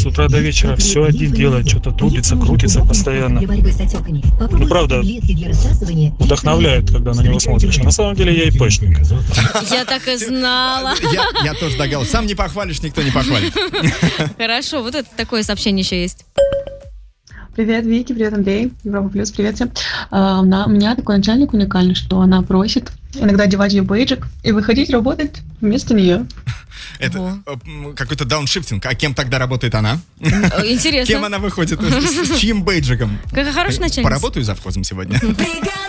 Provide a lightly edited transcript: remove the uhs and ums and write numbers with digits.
с утра до вечера все один делает, что-то трудится, крутится постоянно. Ну, правда, вдохновляет, когда на него смотришь. А на самом деле я ИПшник. Я так и знала. Я тоже догадался. Сам не похвалишь, никто не похвалит. Хорошо, вот это такое сообщение еще есть. Привет, Вики, привет, Андрей, Европа Плюс, привет всем. У меня такой начальник уникальный, что она просит иногда одевать ее бейджик и выходить работать вместо нее. Это какой-то дауншифтинг. А кем тогда работает она? Интересно. Кем она выходит? С чьим бейджиком? Какая хорошая начальница. Поработаю завхозом сегодня.